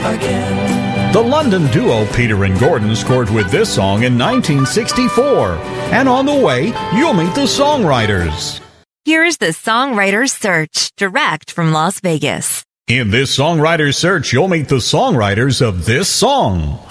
again. The London duo Peter and Gordon scored with this song in 1964. And on the way, you'll meet the songwriters. Here's the Songwriters Search, direct from Las Vegas. In this Songwriters Search, you'll meet the songwriters of this song.